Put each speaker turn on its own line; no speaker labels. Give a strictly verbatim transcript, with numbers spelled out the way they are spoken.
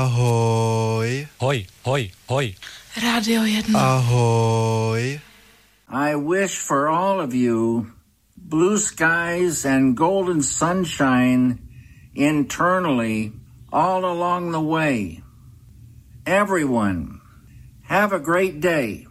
Ahoj.
Hoj, hoj, hoj.
Rádio jedna.
Ahoj.
I wish for all of you blue skies and golden sunshine internally all along the way. Everyone, have a great day.